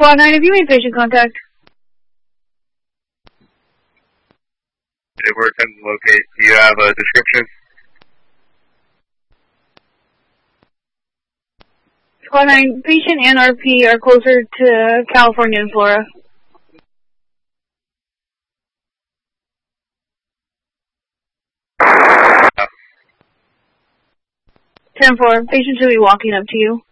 Squad 9, have you made patient contact? We're attempting to locate. Do you have a description? Squad 9, patient and RP are closer to California and Flora. 10-4, patient should be walking up to you.